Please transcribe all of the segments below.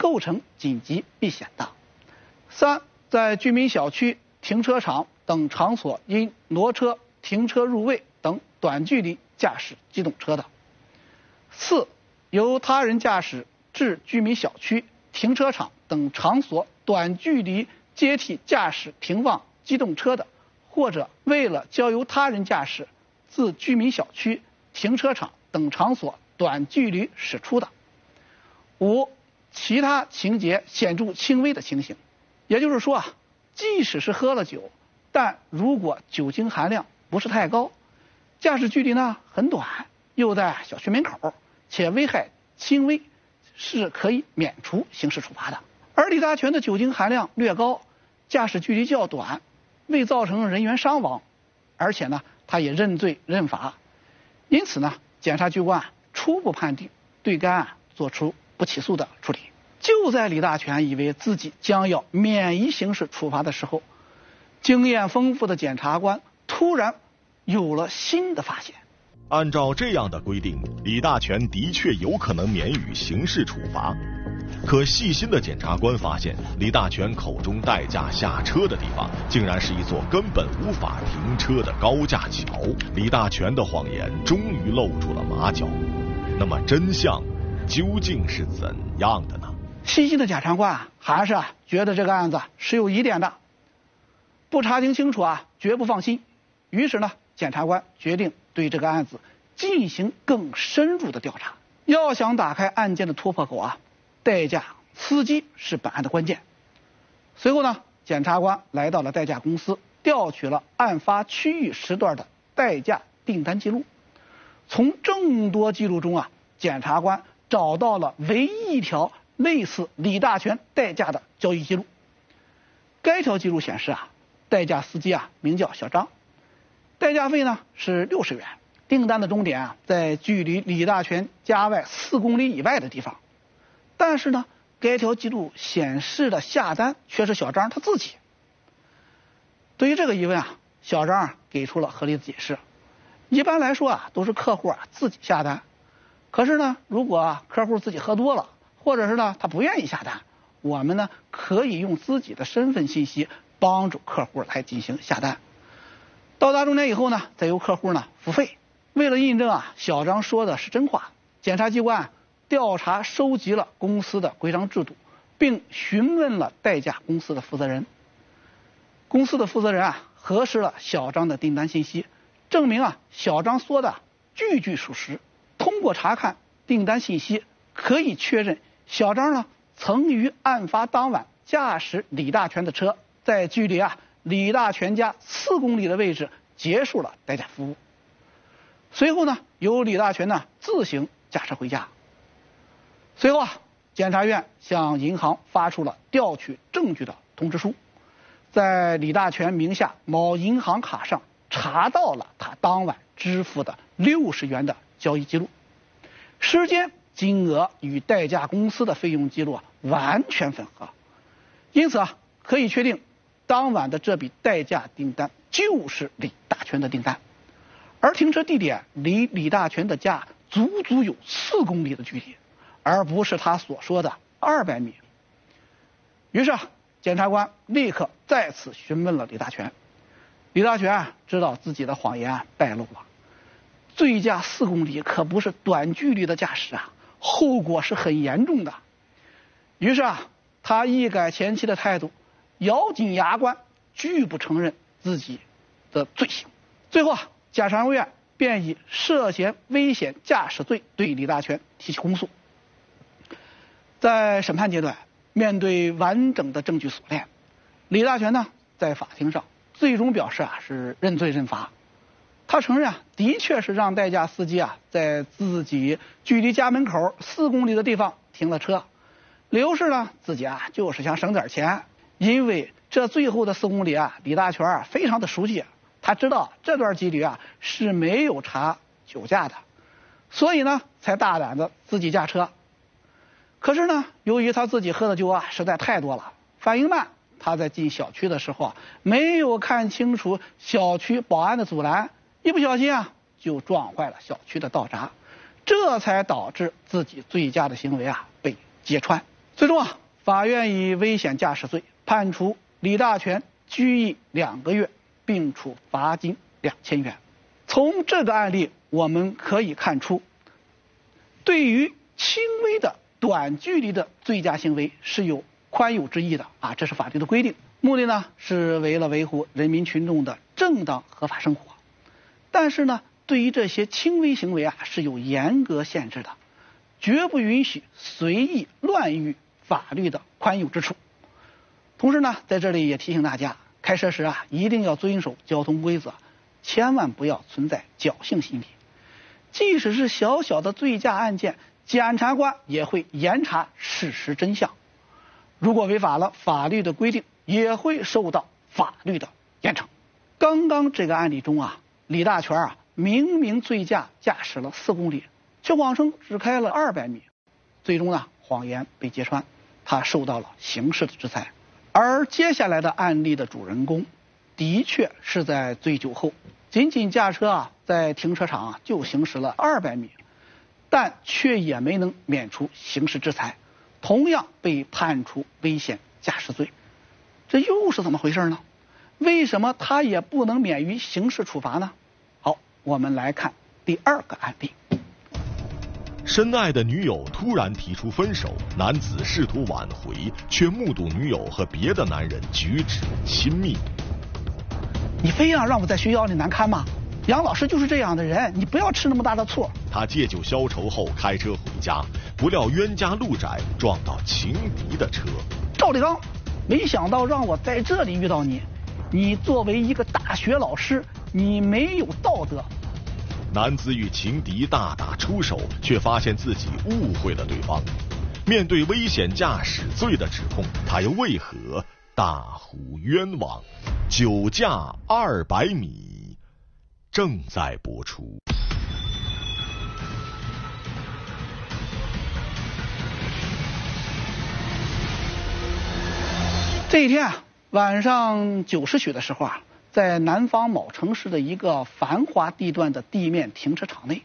构成紧急避险的。3、在居民小区、停车场等场所因挪车、停车入位等短距离驾驶机动车的。4、由他人驾驶至居民小区、停车场等场所短距离接替驾驶停放机动车的，或者为了交由他人驾驶自居民小区、停车场等场所短距离驶出的。5、其他情节显著轻微的情形，也就是说啊，即使是喝了酒，但如果酒精含量不是太高，驾驶距离呢很短，又在小区门口，且危害轻微，是可以免除刑事处罚的。而李大全的酒精含量略高，驾驶距离较短，未造成人员伤亡，而且呢他也认罪认罚，因此呢检察机关初步判定对该案作出不起诉的处理。就在李大全以为自己将要免于刑事处罚的时候，经验丰富的检察官突然有了新的发现。 按照这样的规定，李大全的确有可能免于刑事处罚。可细心的检察官发现，李大全口中代驾下车的地方，竟然是一座根本无法停车的高架桥。李大全的谎言终于露出了马脚。那么真相究竟是怎样的呢？ 细心的检察官还是觉得这个案子是有疑点的，不查清清楚绝不放心。于是呢，检察官决定对这个案子进行更深入的调查。要想打开案件的突破口代驾司机是本案的关键。随后呢，检察官来到了代驾公司，调取了案发区域时段的代驾订单记录。从众多记录中检察官找到了唯一一条类似李大全代驾的交易记录。该条记录显示代驾司机名叫小张，代驾费呢是60元，订单的终点在距离李大全家外4公里以外的地方。但是呢，该条记录显示的下单却是小张他自己。对于这个疑问小张给出了合理的解释。一般来说都是客户自己下单，可是呢，如果客户自己喝多了，或者是呢他不愿意下单，我们呢可以用自己的身份信息帮助客户来进行下单。到达终点以后呢，再由客户呢付费。为了印证小张说的是真话，检察机关调查收集了公司的规章制度，并询问了代驾公司的负责人。公司的负责人核实了小张的订单信息，证明小张说的句句属实。通过查看订单信息，可以确认小张呢曾于案发当晚驾驶李大全的车，在距离李大全家4公里的位置结束了代驾服务。随后呢，由李大全呢自行驾车回家。随后检察院向银行发出了调取证据的通知书，在李大全名下某银行卡上查到了他当晚支付的60元的交易记录，时间、金额与代驾公司的费用记录完全吻合，因此可以确定当晚的这笔代驾订单就是李大全的订单，而停车地点离李大全的家足足有4公里的距离，而不是他所说的200米。于是检察官立刻再次询问了李大全。李大全知道自己的谎言败露了，醉驾4公里可不是短距离的驾驶后果是很严重的。于是他一改前期的态度，咬紧牙关，拒不承认自己的罪行。最后检察院便以涉嫌危险驾驶罪对李大全提起公诉。在审判阶段，面对完整的证据锁链，李大全呢在法庭上最终表示是认罪认罚。他承认的确是让代驾司机在自己距离家门口4公里的地方停了车，理由是呢自己就是想省点钱，因为这最后的4公里李大全非常的熟悉，他知道这段距离是没有查酒驾的，所以呢才大胆的自己驾车。可是呢，由于他自己喝的酒实在太多了，反应慢，他在进小区的时候没有看清楚小区保安的阻拦，一不小心就撞坏了小区的道闸，这才导致自己醉驾的行为被揭穿。 最终啊，法院以危险驾驶罪判处李大全拘役2个月，并处罚金2000元。从这个案例我们可以看出，对于轻微的短距离的醉驾行为是有宽宥之意的啊，这是法律的规定，目的呢是为了维护人民群众的正当合法生活。但是呢，对于这些轻微行为啊是有严格限制的，绝不允许随意乱用法律的宽宥之处。同时呢，在这里也提醒大家，开车时啊一定要遵守交通规则，千万不要存在侥幸心理。即使是小小的醉驾案件，检察官也会严查事实真相。如果违法了法律的规定，也会受到法律的严惩。刚刚这个案例中啊，李大全啊明明醉驾驾驶了4公里，却谎称只开了200米，最终呢谎言被揭穿，他受到了刑事的制裁。而接下来的案例的主人公，的确是在醉酒后仅仅驾车啊在停车场啊就行驶了200米，但却也没能免除刑事制裁，同样被判处危险驾驶罪。这又是怎么回事呢？为什么他也不能免于刑事处罚呢？好，我们来看第2个案例。 深爱的女友突然提出分手，男子试图挽回，却目睹女友和别的男人举止亲密。 你非要让我在学校里难堪吗？杨老师就是这样的人，你不要吃那么大的醋。 他借酒消愁后开车回家，不料冤家路窄，撞到情敌的车。 赵立刚，没想到让我在这里遇到你，你作为一个大学老师，你没有道德。 男子与情敌大打出手，却发现自己误会了对方。面对危险驾驶罪的指控，他又为何大呼冤枉？酒驾200米正在播出。 这一天啊，晚上9时许的时候啊，在南方某城市的一个繁华地段的地面停车场内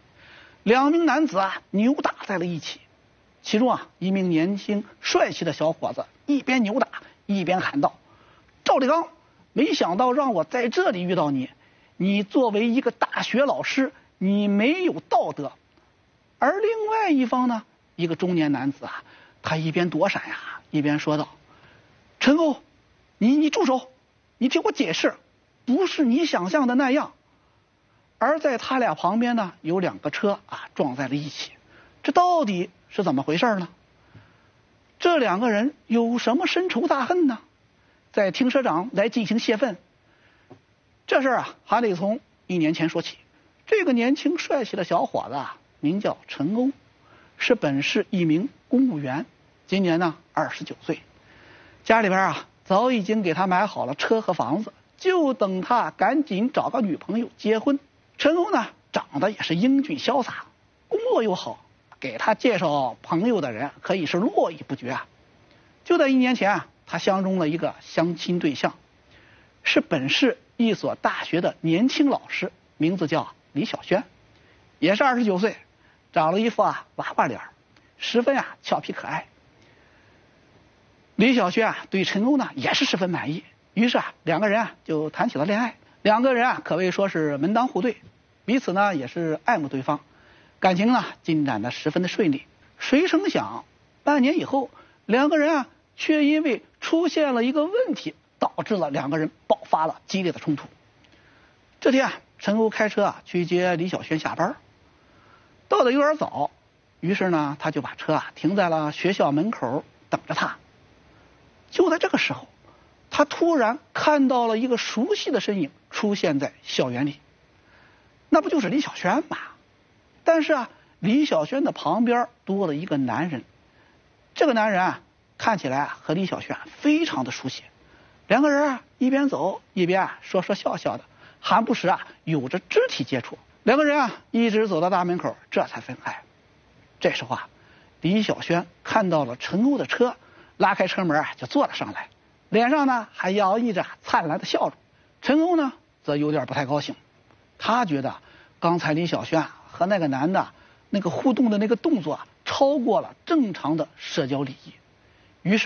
，2名男子啊扭打在了一起。其中啊，一名年轻帅气的小伙子一边扭打一边喊道：“赵立刚，没想到让我在这里遇到你，你作为一个大学老师，你没有道德。”而另外一方呢，一个中年男子啊，他一边躲闪呀，一边说道：“陈欧，你住手！你听我解释，不是你想象的那样。”而在他俩旁边呢，有2个车啊撞在了一起，这到底是怎么回事呢？这2个人有什么深仇大恨呢？在停车场来进行泄愤。这事啊，还得从1年前说起。这个年轻帅气的小伙子啊，名叫陈欧，是本市一名公务员，今年呢29岁。家里边啊早已经给他买好了车和房子，就等他赶紧找个女朋友结婚。陈欧呢长得也是英俊潇洒，工作又好，给他介绍朋友的人可以是络绎不绝啊。就在1年前啊，他相中了一个相亲对象，是本市一所大学的年轻老师，名字叫李小轩，也是29岁，长了一副娃娃脸，十分俏皮可爱。李小轩对陈欧呢也是十分满意，于是2个人就谈起了恋爱。2个人可谓说是门当户对，彼此呢也是爱慕对方，感情呢进展的十分的顺利。谁成想半年以后，2个人却因为出现了一个问题，导致了2个人爆发了激烈的冲突。这天陈欧开车去接李小轩下班，到的有点早，于是呢他就把车停在了学校门口等着他。就在这个时候，他突然看到了一个熟悉的身影出现在校园里，那不就是李小轩吗？但是李小轩的旁边多了一个男人，这个男人看起来和李小轩非常的熟悉。2个人一边走一边说说笑笑的，还不时有着肢体接触。2个人一直走到大门口，这才分开。这时候李小轩看到了陈欧的车，拉开车门就坐了上来，脸上呢还洋溢着灿烂的笑容。陈欧呢则有点不太高兴，他觉得刚才李小轩和那个男的那个互动的那个动作超过了正常的社交礼仪。